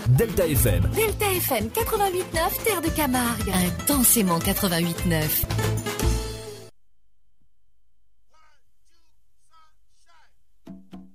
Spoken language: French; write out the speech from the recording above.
Delta FM. Delta FM 88.9, Terre de Camargue. Intensément 88.9.